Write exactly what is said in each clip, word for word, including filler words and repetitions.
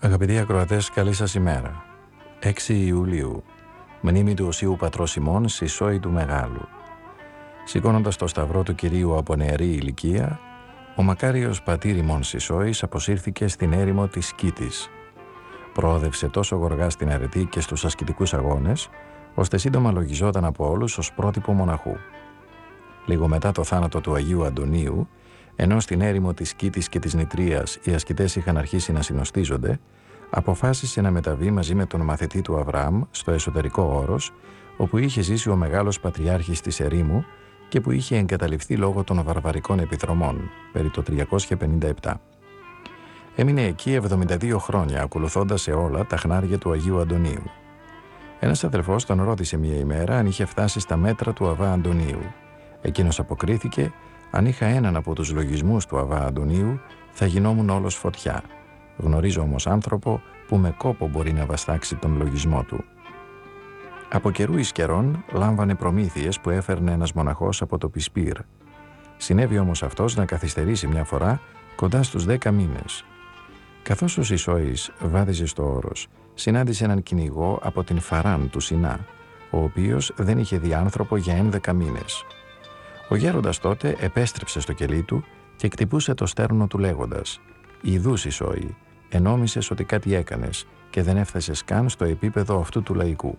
Αγαπητοί ακροατές, καλή σας ημέρα. έξι Ιουλίου, μνήμη του Οσίου Πατρός ημών Σισόη του Μεγάλου. Σηκώνοντας το σταυρό του Κυρίου από νεαρή ηλικία, ο μακάριος πατήρ ημών Σισόης αποσύρθηκε στην έρημο της Σκήτης. Προόδευσε τόσο γοργά στην αρετή και στους ασκητικούς αγώνες, ώστε σύντομα λογιζόταν από όλους ως πρότυπο μοναχού. Λίγο μετά το θάνατο του Αγίου Αντωνίου, ενώ στην έρημο της Σκήτης και της Νητρίας οι ασκητές είχαν αρχίσει να συνοστίζονται, αποφάσισε να μεταβεί μαζί με τον μαθητή του Αβραάμ στο εσωτερικό όρος, όπου είχε ζήσει ο μεγάλος πατριάρχης της ερήμου και που είχε εγκαταλειφθεί λόγω των βαρβαρικών επιδρομών, περί το τριακόσια πενήντα επτά. Έμεινε εκεί εβδομήντα δύο χρόνια, ακολουθώντας σε όλα τα χνάρια του Αγίου Αντωνίου. Ένας αδελφός τον ρώτησε μια ημέρα αν είχε φτάσει στα μέτρα του Αβά Αντωνίου. Εκείνος αποκρίθηκε: «Αν είχα έναν από τους λογισμούς του Αβά Αντωνίου, θα γινόμουν όλος φωτιά. Γνωρίζω όμως άνθρωπο που με κόπο μπορεί να βαστάξει τον λογισμό του». Από καιρού εις καιρών λάμβανε προμήθειες που έφερνε ένας μοναχός από το Πισπύρ. Συνέβη όμως αυτός να καθυστερήσει μια φορά κοντά στους δέκα μήνες. Καθώς ο Σισόης βάδιζε στο όρος, συνάντησε έναν κυνηγό από την Φαράν του Σινά, ο οποίος δεν είχε δει άνθρωπο για ένδεκα μήνες. Ο γέροντας τότε επέστρεψε στο κελί του και κτυπούσε το στέρνο του λέγοντας: «Ιδού, Σισόη, ενόμισες ότι κάτι έκανες και δεν έφτασες καν στο επίπεδο αυτού του λαϊκού».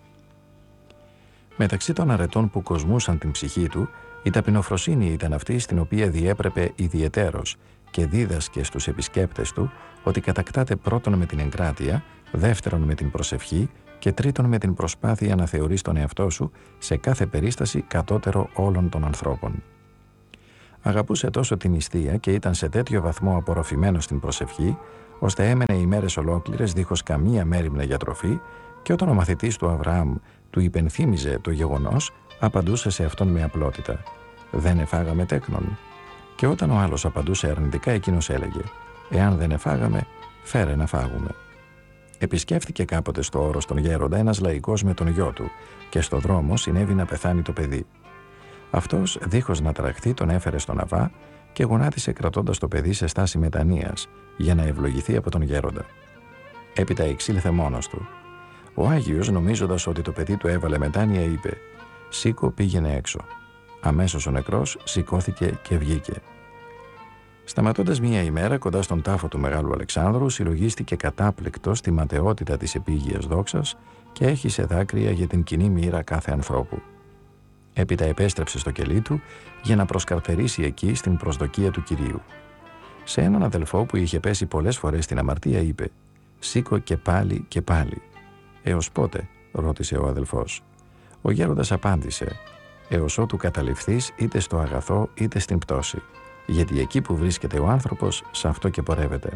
Μεταξύ των αρετών που κοσμούσαν την ψυχή του, η ταπεινοφροσύνη ήταν αυτή στην οποία διέπρεπε ιδιαιτέρως και δίδασκε στους επισκέπτες του ότι κατακτάται πρώτον με την εγκράτεια, δεύτερον με την προσευχή και τρίτον με την προσπάθεια να θεωρείς τον εαυτό σου σε κάθε περίσταση κατώτερο όλων των ανθρώπων. Αγαπούσε τόσο την νηστεία και ήταν σε τέτοιο βαθμό απορροφημένος στην προσευχή, ώστε έμενε ημέρες ολόκληρες δίχως καμία μέριμνα για τροφή, και όταν ο μαθητής του Αβραάμ του υπενθύμιζε το γεγονός, απαντούσε σε αυτόν με απλότητα: «Δεν εφάγαμε τέκνον». Και όταν ο άλλος απαντούσε αρνητικά, εκείνος έλεγε: «Εάν δεν εφάγαμε, φέρε να φάγουμε». Επισκέφθηκε κάποτε στο όρος τον γέροντα ένας λαϊκός με τον γιο του και στο δρόμο συνέβη να πεθάνει το παιδί. Αυτός, δίχως να τραχθεί, τον έφερε στον Αβά και γονάτισε κρατώντας το παιδί σε στάση μετανοίας για να ευλογηθεί από τον γέροντα. Έπειτα εξήλθε μόνος του. Ο Άγιος, νομίζοντας ότι το παιδί του έβαλε μετάνοια, είπε: «Σήκω, πήγαινε έξω». Αμέσως ο νεκρός σηκώθηκε και βγήκε. Σταματώντας μία ημέρα κοντά στον τάφο του Μεγάλου Αλεξάνδρου, συλλογίστηκε κατάπληκτος στη ματαιότητα της επίγειας δόξας και έχισε δάκρυα για την κοινή μοίρα κάθε ανθρώπου. Έπειτα επέστρεψε στο κελί του για να προσκαρτερήσει εκεί στην προσδοκία του Κυρίου. Σε έναν αδελφό που είχε πέσει πολλές φορές στην αμαρτία είπε: «Σήκω και πάλι και πάλι». «Έως πότε?» ρώτησε ο αδελφός. Ο γέροντας απάντησε: «Έως ότου καταληφθείς είτε στο αγαθό είτε στην πτώση, γιατί εκεί που βρίσκεται ο άνθρωπος, σε αυτό και πορεύεται».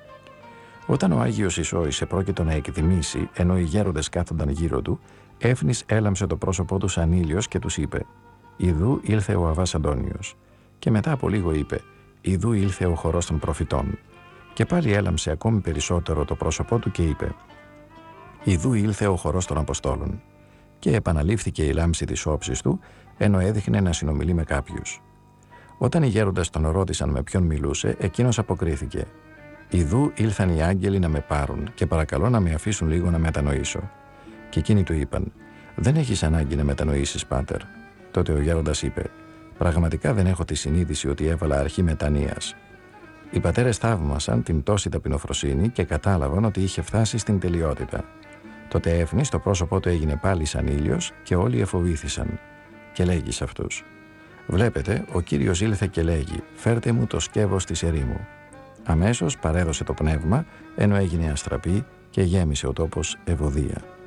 Όταν ο Άγιος Σισόης επρόκειτο να εκδημήσει, ενώ οι γέροντες κάθονταν γύρω του, έφνης έλαμψε το πρόσωπό του σαν ήλιος και τους είπε: «Ιδού ήλθε ο Αβάς Αντώνιος». Και μετά από λίγο είπε: «Ιδού ήλθε ο χορός των προφητών». Και πάλι έλαμψε ακόμη περισσότερο το πρόσωπό του και είπε: «Ιδού ήλθε ο χορός των Αποστόλων». Και επαναλήφθηκε η λάμψη της όψης του, ενώ έδειχνε να συνομιλεί με κάποιους. Όταν οι γέροντες τον ρώτησαν με ποιον μιλούσε, εκείνος αποκρίθηκε: «Ιδού ήλθαν οι άγγελοι να με πάρουν και παρακαλώ να με αφήσουν λίγο να μετανοήσω». Και εκείνοι του είπαν: «Δεν έχεις ανάγκη να μετανοήσεις, πάτερ». Τότε ο γέροντας είπε: «Πραγματικά δεν έχω τη συνείδηση ότι έβαλα αρχή μετανοίας». Οι πατέρες θαύμασαν την τόση ταπεινοφροσύνη και κατάλαβαν ότι είχε φτάσει στην τελειότητα. Τότε έφνης το πρόσωπό του έγινε πάλι σαν ήλιος και όλοι εφοβήθησαν. Και λέγει σε αυτούς: «Βλέπετε, ο Κύριος ήλθε και λέγει: φέρτε μου το σκεύος της ερήμου». Αμέσως παρέδωσε το πνεύμα, ενώ έγινε αστραπή και γέμισε ο τόπος ευωδία.